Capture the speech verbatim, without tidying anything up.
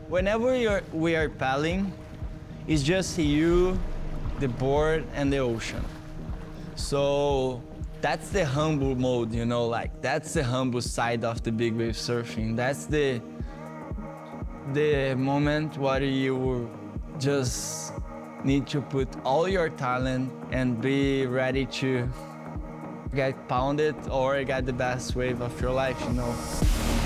Whenever you're, we are paddling, it's just you, the board, and the ocean. So that's the humble mode, you know, like that's the humble side of the big wave surfing. That's the the moment where you just need to put all your talent and be ready to get pounded or get the best wave of your life, you know.